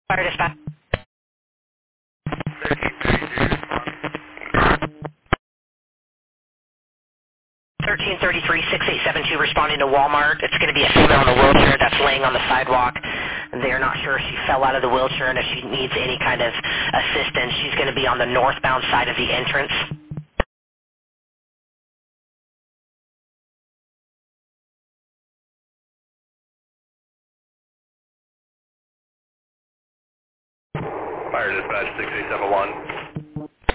Fire dispatch. 1333-6872 responding to Walmart. It's going to be a female in a wheelchair that's laying on the sidewalk. They're not sure if she fell out of the wheelchair and if she needs any kind of assistance. She's going to be on the northbound side of the entrance. Fire dispatch 6871.